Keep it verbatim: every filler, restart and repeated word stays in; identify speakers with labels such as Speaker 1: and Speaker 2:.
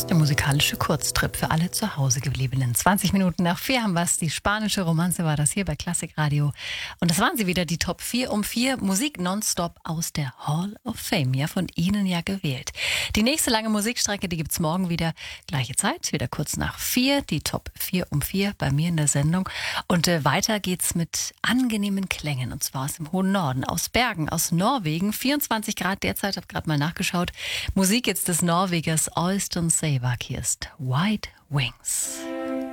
Speaker 1: Der musikalische Kurztrip für alle zu Hause gebliebenen. zwanzig Minuten nach vier haben wir es. Die spanische Romanze war das hier bei Klassik Radio. Und das waren sie wieder, die Top vier um vier. Musik nonstop aus der Hall of Fame. Ja, von Ihnen ja gewählt. Die nächste lange Musikstrecke, die gibt's morgen wieder. Gleiche Zeit, wieder kurz nach vier. Die Top vier um vier bei mir in der Sendung. Und äh, weiter geht's mit angenehmen Klängen. Und zwar aus dem hohen Norden, aus Bergen, aus Norwegen. vierundzwanzig Grad derzeit, habe gerade mal nachgeschaut. Musik jetzt des Norwegers Øystein Sævak. Hier ist White Wings.